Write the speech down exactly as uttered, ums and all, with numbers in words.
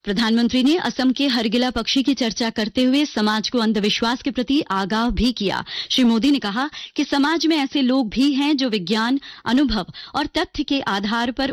प्रधानमंत्री ने असम के हरगिला पक्षी की चर्चा करते हुए समाज को अंधविश्वास के प्रति आगाह भी किया। श्री मोदी ने कहा कि समाज में ऐसे लोग भी हैं जो विज्ञान, अनुभव और तथ्य के आधार पर